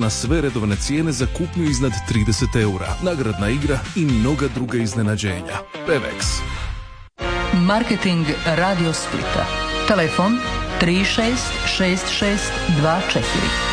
na sve redovne cijene za kupnju iznad 30 eura, nagradna igra i mnoga druga iznenađenja. Pevex. Marketing Radio Splita. Telefon 366624.